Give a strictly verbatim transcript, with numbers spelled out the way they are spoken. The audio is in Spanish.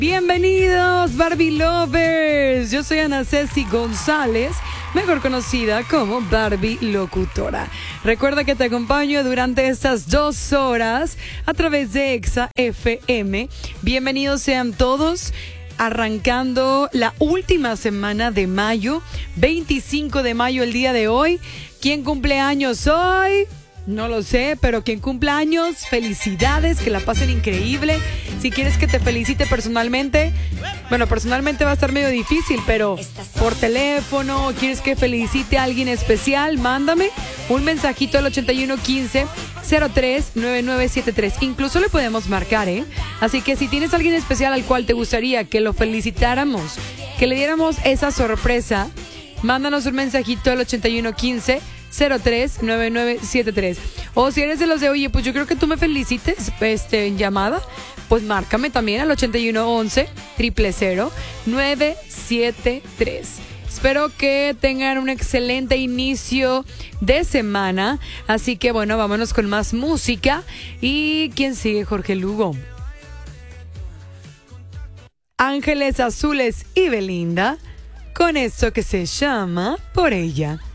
Bienvenidos Barbie Lovers, yo soy Ana Ceci González, mejor conocida como Barbie Locutora. Recuerda que te acompaño durante estas dos horas a través de Exa F M. Bienvenidos sean todos, arrancando la última semana de mayo, veinticinco de mayo el día de hoy. ¿Quién cumple años hoy? No lo sé, pero quien cumpla años, felicidades, que la pasen increíble. Si quieres que te felicite personalmente, bueno, personalmente va a estar medio difícil, pero por teléfono, quieres que felicite a alguien especial, mándame un mensajito al ochenta y uno quince cero tres nueve nueve siete tres. Incluso le podemos marcar, ¿eh? Así que si tienes a alguien especial al cual te gustaría que lo felicitáramos, que le diéramos esa sorpresa, mándanos un mensajito al ochenta y uno quince cero tres nueve nueve siete tres. O si eres de los de, oye, pues yo creo que tú me felicites este, en llamada, pues márcame también al ochenta y uno once cero cero cero nueve siete tres. Espero que tengan un excelente inicio de semana. Así que bueno, vámonos con más música. ¿Y quién sigue? Jorge Lugo. Ángeles Azules y Belinda, con esto que se llama Por Ella.